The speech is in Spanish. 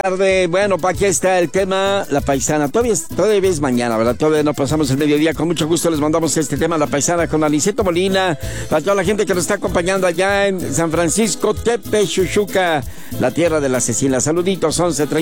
Tarde. Bueno, para aquí está el tema, La Paisana. Todavía es mañana, ¿verdad? Todavía no pasamos el mediodía. Con mucho gusto les mandamos este tema, La Paisana, con Aniceto Molina, para toda la gente que nos está acompañando allá en San Francisco, Tepe, Xuxuca, la tierra de la asesina. Saluditos, 11:30.